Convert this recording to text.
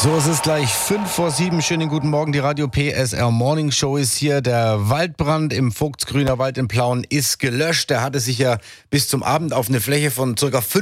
So, es ist gleich 5:05. Schönen guten Morgen. Die Radio PSR Morning Show ist hier. Der Waldbrand im Vogtsgrüner Wald in Plauen ist gelöscht. Der hatte sich ja bis zum Abend auf eine Fläche von ca.